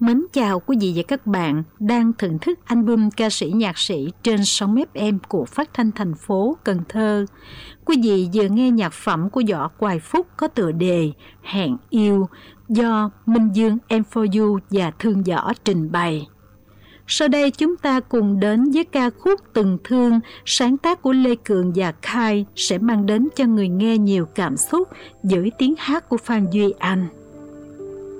Mến chào quý vị và các bạn đang thưởng thức album ca sĩ nhạc sĩ trên sóng FM của Phát thanh thành phố Cần Thơ. Quý vị vừa nghe nhạc phẩm của Võ Hoài Phúc có tựa đề Hẹn Yêu do Minh Dương M4U và Thương Võ trình bày. Sau đây chúng ta cùng đến với ca khúc Từng Thương, sáng tác của Lê Cường và Khai sẽ mang đến cho người nghe nhiều cảm xúc với tiếng hát của Phan Duy Anh.